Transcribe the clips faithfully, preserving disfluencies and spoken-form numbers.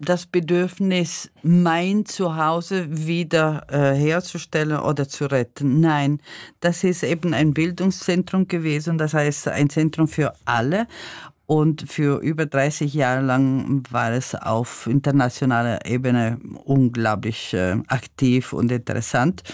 das Bedürfnis, mein Zuhause wieder äh, herzustellen oder zu retten. Nein, das ist eben ein Bildungszentrum gewesen, das heißt ein Zentrum für alle. Und für über dreißig Jahre lang war es auf internationaler Ebene unglaublich äh, aktiv und interessant.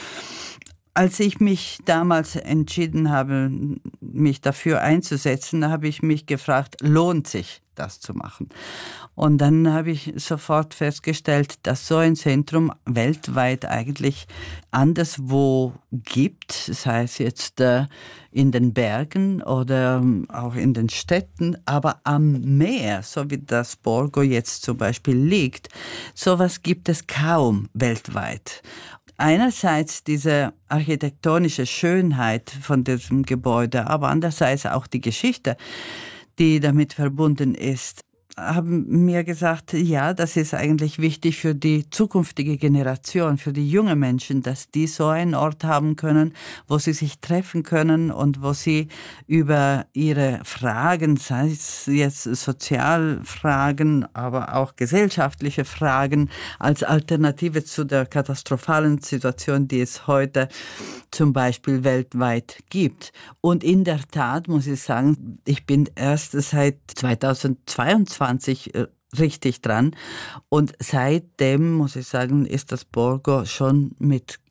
Als ich mich damals entschieden habe, mich dafür einzusetzen, habe ich mich gefragt, lohnt sich das zu machen? Und dann habe ich sofort festgestellt, dass so ein Zentrum weltweit eigentlich anderswo gibt, das heißt jetzt äh, in den Bergen oder auch in den Städten, aber am Meer, so wie das Borgo jetzt zum Beispiel liegt, sowas gibt es kaum weltweit. Einerseits diese architektonische Schönheit von diesem Gebäude, aber andererseits auch die Geschichte, die damit verbunden ist, haben mir gesagt, ja, das ist eigentlich wichtig für die zukünftige Generation, für die jungen Menschen, dass die so einen Ort haben können, wo sie sich treffen können und wo sie über ihre Fragen, sei es jetzt Sozialfragen, aber auch gesellschaftliche Fragen, als Alternative zu der katastrophalen Situation, die es heute zum Beispiel weltweit gibt. Und in der Tat muss ich sagen, ich bin erst seit zweitausendzweiundzwanzig richtig dran. Und seitdem, muss ich sagen, ist das Borgo schon mit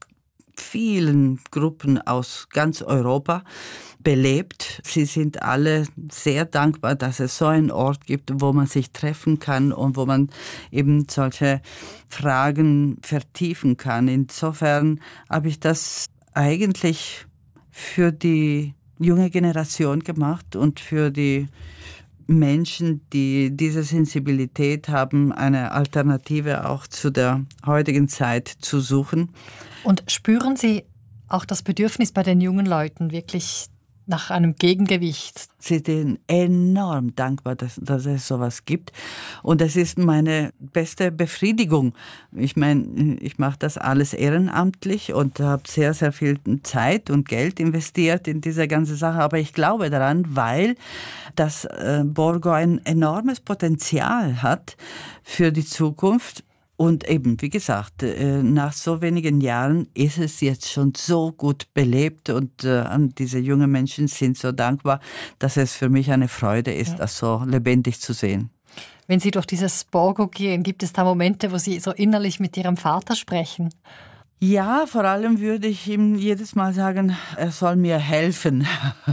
vielen Gruppen aus ganz Europa belebt. Sie sind alle sehr dankbar, dass es so einen Ort gibt, wo man sich treffen kann und wo man eben solche Fragen vertiefen kann. Insofern habe ich das eigentlich für die junge Generation gemacht und für die Menschen, die diese Sensibilität haben, eine Alternative auch zu der heutigen Zeit zu suchen. Und spüren Sie auch das Bedürfnis bei den jungen Leuten wirklich nach einem Gegengewicht? Sie sind enorm dankbar, dass, dass es sowas gibt. Und das ist meine beste Befriedigung. Ich meine, ich mache das alles ehrenamtlich und habe sehr, sehr viel Zeit und Geld investiert in diese ganze Sache. Aber ich glaube daran, weil das äh, Borgo ein enormes Potenzial hat für die Zukunft. Und eben, wie gesagt, nach so wenigen Jahren ist es jetzt schon so gut belebt und äh, diese jungen Menschen sind so dankbar, dass es für mich eine Freude ist, ja, das so lebendig zu sehen. Wenn Sie durch dieses Borgo gehen, gibt es da Momente, wo Sie so innerlich mit Ihrem Vater sprechen? Ja, vor allem würde ich ihm jedes Mal sagen, er soll mir helfen,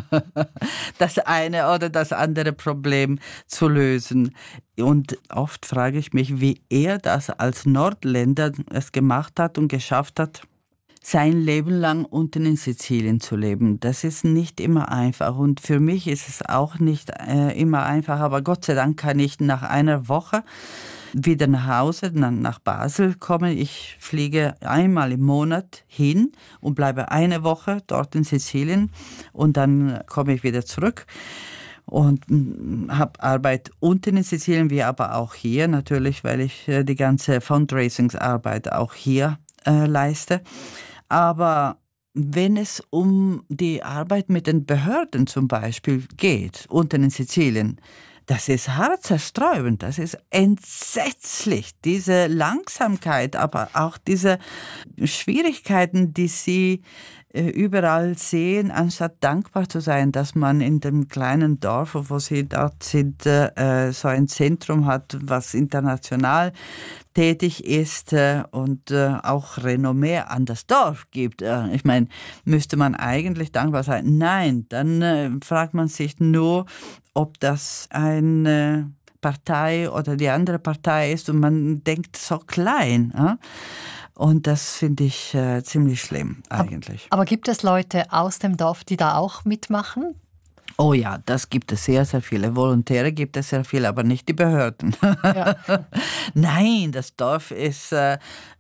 das eine oder das andere Problem zu lösen. Und oft frage ich mich, wie er das als Nordländer es gemacht hat und geschafft hat, sein Leben lang unten in Sizilien zu leben. Das ist nicht immer einfach und für mich ist es auch nicht äh, immer einfach, aber Gott sei Dank kann ich nach einer Woche wieder nach Hause, nach Basel kommen. Ich fliege einmal im Monat hin und bleibe eine Woche dort in Sizilien und dann komme ich wieder zurück und habe Arbeit unten in Sizilien, wie aber auch hier natürlich, weil ich die ganze Fundraising-Arbeit auch hier äh, leiste. Aber wenn es um die Arbeit mit den Behörden zum Beispiel geht, unten in Sizilien, das ist herzzerstreubend, das ist entsetzlich, diese Langsamkeit, aber auch diese Schwierigkeiten, die sie äh, überall sehen, anstatt dankbar zu sein, dass man in dem kleinen Dorf, wo sie dort sind, äh, so ein Zentrum hat, was international tätig ist äh, und äh, auch Renommee an das Dorf gibt. Äh, ich meine, müsste man eigentlich dankbar sein? Nein, dann äh, fragt man sich nur, ob das eine Partei oder die andere Partei ist und man denkt so klein. Äh? Und das finde ich äh, ziemlich schlimm eigentlich. Aber, aber gibt es Leute aus dem Dorf, die da auch mitmachen? Oh ja, das gibt es sehr, sehr viele. Volontäre gibt es sehr viele, aber nicht die Behörden. Ja. Nein, das Dorf ist äh,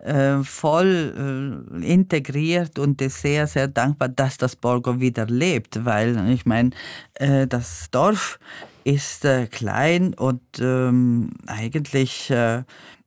voll äh, integriert und ist sehr, sehr dankbar, dass das Borgo wieder lebt, weil ich meine, äh, das Dorf ist äh, klein und ähm, eigentlich äh,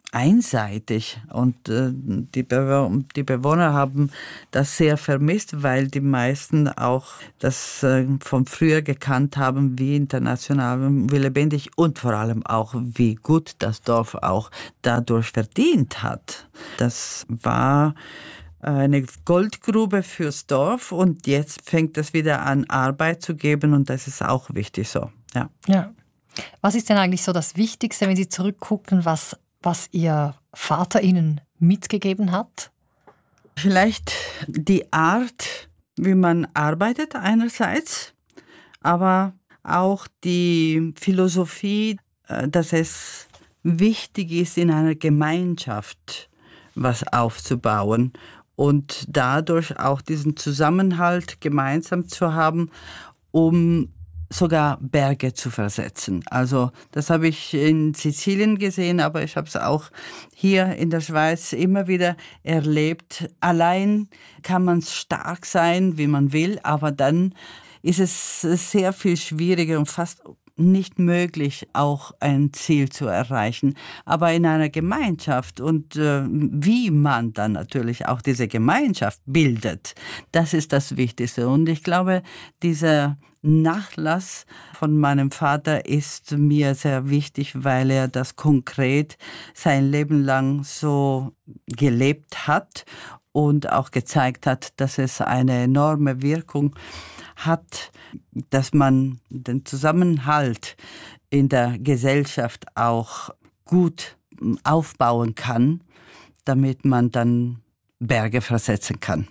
einseitig und äh, die, Bewo- die Bewohner haben das sehr vermisst, weil die meisten auch das äh, von früher gekannt haben, wie international, wie lebendig und vor allem auch, wie gut das Dorf auch dadurch verdient hat. Das war eine Goldgrube fürs Dorf und jetzt fängt es wieder an, Arbeit zu geben und das ist auch wichtig so. Ja. Ja. Was ist denn eigentlich so das Wichtigste, wenn Sie zurückgucken, was, was Ihr Vater Ihnen mitgegeben hat? Vielleicht die Art, wie man arbeitet einerseits, aber auch die Philosophie, äh, dass es wichtig ist, in einer Gemeinschaft was aufzubauen und dadurch auch diesen Zusammenhalt gemeinsam zu haben, um sogar Berge zu versetzen. Also das habe ich in Sizilien gesehen, aber ich habe es auch hier in der Schweiz immer wieder erlebt. Allein kann man stark sein, wie man will, aber dann ist es sehr viel schwieriger und fast nicht möglich, auch ein Ziel zu erreichen. Aber in einer Gemeinschaft und äh, wie man dann natürlich auch diese Gemeinschaft bildet, das ist das Wichtigste. Und ich glaube, dieser Nachlass von meinem Vater ist mir sehr wichtig, weil er das konkret sein Leben lang so gelebt hat und auch gezeigt hat, dass es eine enorme Wirkung hat, dass man den Zusammenhalt in der Gesellschaft auch gut aufbauen kann, damit man dann Berge versetzen kann.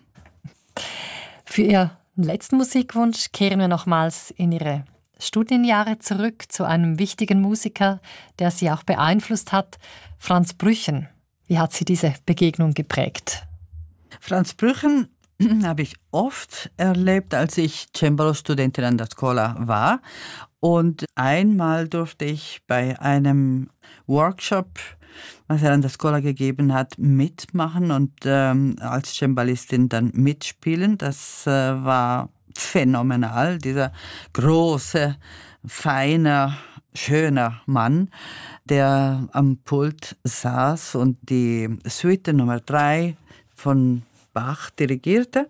Für Ihren letzten Musikwunsch kehren wir nochmals in Ihre Studienjahre zurück zu einem wichtigen Musiker, der Sie auch beeinflusst hat, Franz Brüchen. Wie hat Sie diese Begegnung geprägt? Franz Brüchen habe ich oft erlebt, als ich Cembalo-Studentin an der Schola war. Und einmal durfte ich bei einem Workshop, was er an der Schola gegeben hat, mitmachen und ähm, als Cembalistin dann mitspielen. Das äh, war phänomenal. Dieser große, feine, schöner Mann, der am Pult saß und die Suite Nummer drei von Bach dirigierte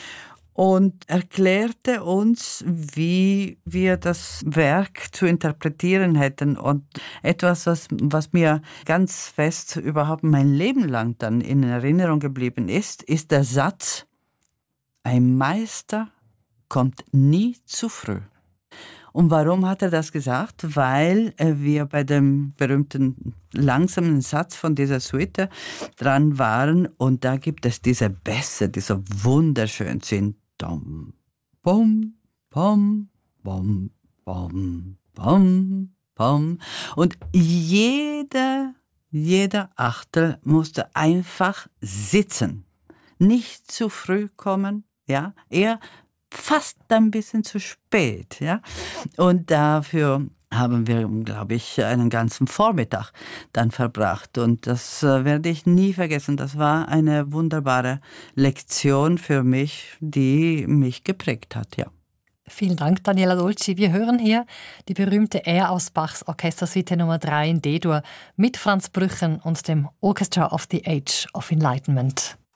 und erklärte uns, wie wir das Werk zu interpretieren hätten. Und etwas, was, was mir ganz fest überhaupt mein Leben lang dann in Erinnerung geblieben ist, ist der Satz: Ein Meister kommt nie zu früh. Und warum hat er das gesagt? Weil wir bei dem berühmten langsamen Satz von dieser Suite dran waren und da gibt es diese Bässe, die so wunderschön sind. Dom, bom, bom, bom, bom, bom, bom. Und jeder, jeder Achtel musste einfach sitzen. Nicht zu früh kommen, ja, eher fast ein bisschen zu spät, ja. Und dafür haben wir, glaube ich, einen ganzen Vormittag dann verbracht. Und das äh, werde ich nie vergessen. Das war eine wunderbare Lektion für mich, die mich geprägt hat, ja. Vielen Dank, Daniela Dolci. Wir hören hier die berühmte Air aus Bachs Orchestersuite Nummer drei in D-Dur mit Franz Brüchen und dem Orchestra of the Age of Enlightenment.